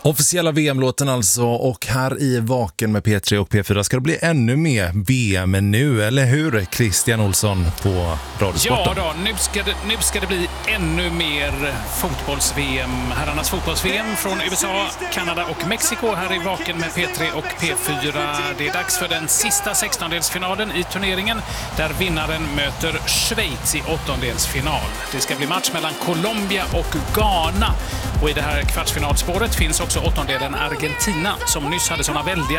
Officiella VM-låten alltså, och här i Vaken med P3 och P4 ska det bli ännu mer VM nu, eller hur Christian Olsson på Radiosporten? Ja då, nu ska det bli ännu mer fotbolls-VM. Herrarnas fotbolls-VM från USA, Kanada och Mexiko här i Vaken med P3 och P4. Det är dags för den sista 16-delsfinalen i turneringen där vinnaren möter Schweiz i 8-delsfinal. Det ska bli match mellan Colombia och Ghana. Och i det här kvartsfinalspåret finns också 8-delen Argentina som nyss hade såna väldiga